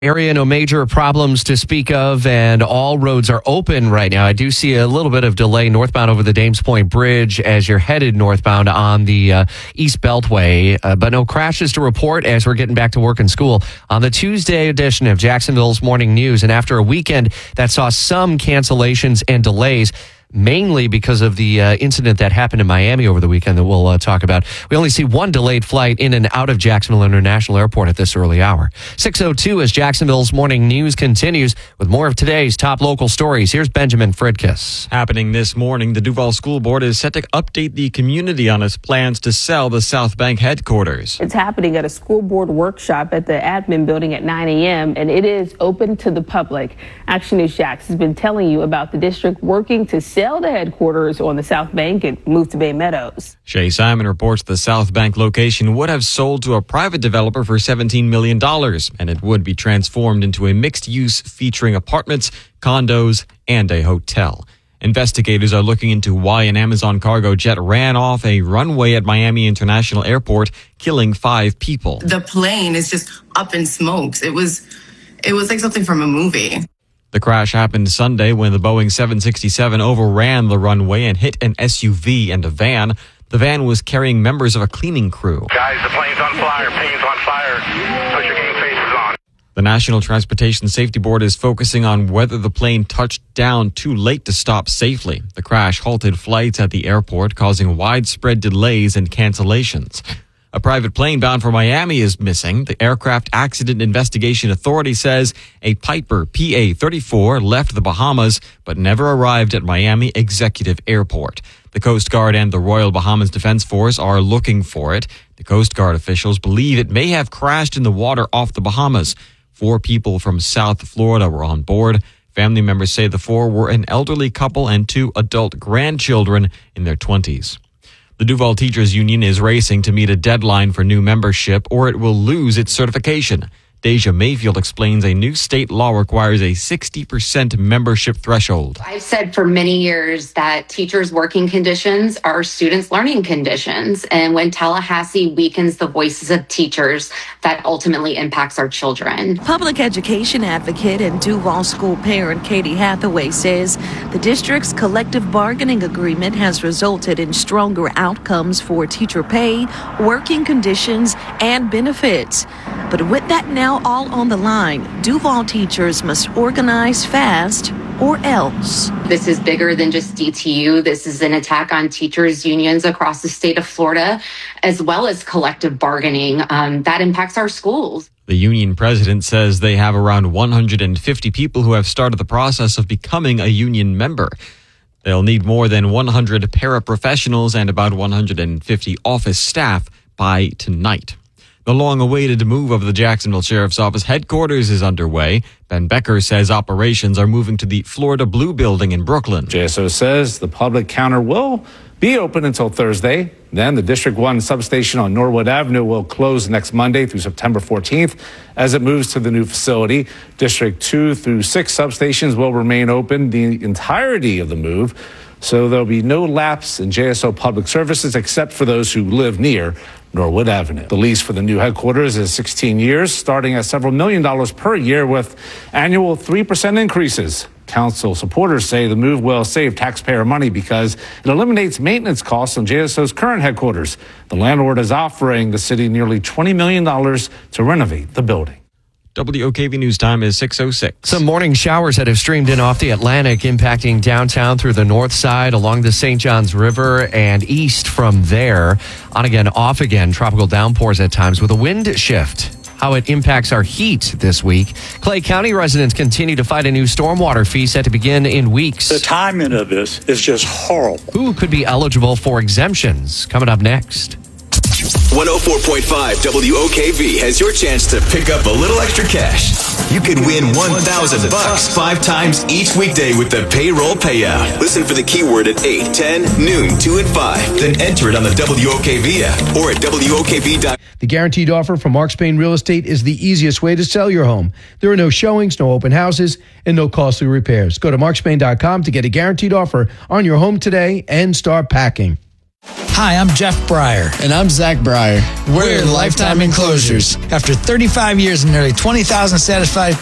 Area, no major problems to speak of, and all roads are open right now. I do see a little bit of delay northbound over the Dames Point Bridge as you're headed northbound on the East Beltway, but no crashes to report as we're getting back to work and school on the Tuesday edition of Jacksonville's Morning News. And after a weekend that saw some cancellations and delays, mainly because of the incident that happened in Miami over the weekend that we'll talk about, we only see one delayed flight in and out of Jacksonville International Airport at this early hour. 6:02 as Jacksonville's Morning News continues with more of today's top local stories. Here's Benjamin Fridkiss. Happening this morning, the Duval School Board is set to update the community on its plans to sell the South Bank headquarters. It's happening at a school board workshop at the admin building at 9 a.m., and it is open to the public. Action News Jax has been telling you about the district working to sell the headquarters on the South Bank and move to Bay Meadows. Shay Simon reports the South Bank location would have sold to a private developer for $17 million, and it would be transformed into a mixed use featuring apartments, condos, and a hotel. Investigators are looking into why an Amazon cargo jet ran off a runway at Miami International Airport, killing 5 people. The plane is just up in smokes. It was like something from a movie. The crash happened Sunday when the Boeing 767 overran the runway and hit an SUV and a van. The van was carrying members of a cleaning crew. Guys, the plane's on fire. Plane's on fire. Put your game faces on. The National Transportation Safety Board is focusing on whether the plane touched down too late to stop safely. The crash halted flights at the airport, causing widespread delays and cancellations. A private plane bound for Miami is missing. The Aircraft Accident Investigation Authority says a Piper PA-34 left the Bahamas but never arrived at Miami Executive Airport. The Coast Guard and the Royal Bahamas Defense Force are looking for it. The Coast Guard officials believe it may have crashed in the water off the Bahamas. 4 people from South Florida were on board. Family members say the 4 were an elderly couple and 2 adult grandchildren in their 20s. The Duval Teachers Union is racing to meet a deadline for new membership or it will lose its certification. Deja Mayfield explains a new state law requires a 60% membership threshold. I've said for many years that teachers' working conditions are students' learning conditions. And when Tallahassee weakens the voices of teachers, that ultimately impacts our children. Public education advocate and Duval school parent Katie Hathaway says the district's collective bargaining agreement has resulted in stronger outcomes for teacher pay, working conditions, and benefits. But with that now all on the line, Duval teachers must organize fast or else. This is bigger than just DTU. This is an attack on teachers' unions across the state of Florida, as well as collective bargaining that impacts our schools. The union president says they have around 150 people who have started the process of becoming a union member. They'll need more than 100 paraprofessionals and about 150 office staff by tonight. The long-awaited move of the Jacksonville Sheriff's Office headquarters is underway. Ben Becker says operations are moving to the Florida Blue Building in Brooklyn. JSO says the public counter will be open until Thursday. Then the District 1 substation on Norwood Avenue will close next Monday through September 14th as it moves to the new facility. District 2 through 6 substations will remain open the entirety of the move, so there'll be no lapse in JSO public services except for those who live near Norwood Avenue. The lease for the new headquarters is 16 years, starting at several $1 million per year with annual 3% increases. Council supporters say the move will save taxpayer money because it eliminates maintenance costs on JSO's current headquarters. The landlord is offering the city nearly $20 million to renovate the building. WOKV News Time is 6:06. Some morning showers that have streamed in off the Atlantic, impacting downtown through the north side along the St. Johns River and east from there. On again, off again, tropical downpours at times with a wind shift. How it impacts our heat this week. Clay County residents continue to fight a new stormwater fee set to begin in weeks. The timing of this is just horrible. Who could be eligible for exemptions? Coming up next. 104.5 WOKV has your chance to pick up a little extra cash. You could win $1,000 5 times each weekday with the payroll payout. Listen for the keyword at 8, 10, noon, 2, and 5. Then enter it on the WOKV app or at WOKV.com. The guaranteed offer from Mark Spain Real Estate is the easiest way to sell your home. There are no showings, no open houses, and no costly repairs. Go to markspain.com to get a guaranteed offer on your home today and start packing. Hi, I'm Jeff Breyer. And I'm Zach Breyer. We're Lifetime Enclosures. After 35 years and nearly 20,000 satisfied